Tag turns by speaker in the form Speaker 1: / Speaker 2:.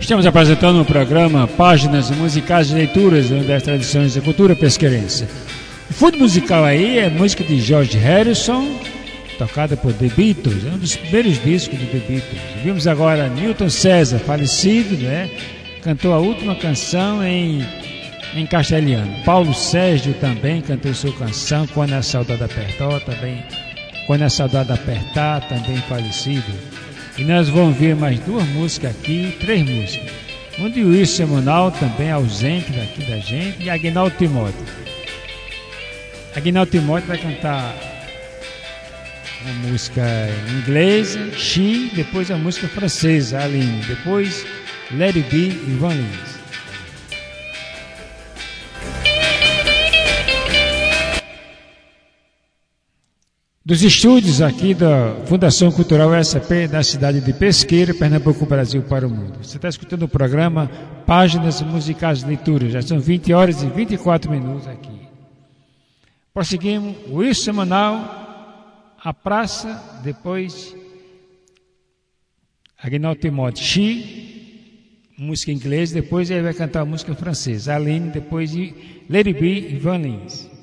Speaker 1: Estamos apresentando o programa Páginas Musicais de Leituras das Tradições da Cultura Pesqueirense. O fundo musical aí é música de George Harrison, tocada por The Beatles, é um dos primeiros discos de The Beatles. Vimos agora Newton César, falecido, né? Cantou a última canção em castelhano. Paulo Sérgio também cantou sua canção, Quando a Saudade Apertar, também falecido. E nós vamos ver mais duas músicas aqui, três músicas. Um de Wilson Simonal, também ausente daqui da gente, e Aguinaldo Timóteo. Aguinaldo Timóteo vai cantar uma música em inglês, She, depois a música francesa, Aline, depois Let It Be, Ivan Lins. Dos estúdios aqui da Fundação Cultural SAP da cidade de Pesqueira, Pernambuco, Brasil para o mundo. Você está escutando o programa Páginas Musicais de Leitura. Já são 20 horas e 24 minutos aqui. Prosseguimos, o Isso Semanal, A Praça, depois Aguinaldo Timóteo, She, música em inglês, depois ele vai cantar a música francesa, Aline, depois Let It Be, Ivan Lins.